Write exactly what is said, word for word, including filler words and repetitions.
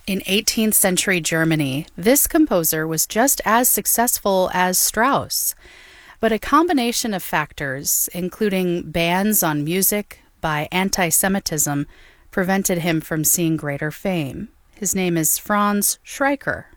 In eighteenth century Germany, this composer was just as successful as Strauss, but a combination of factors, including bans on music by anti Semitism, prevented him from seeing greater fame. His name is Franz Schreiker.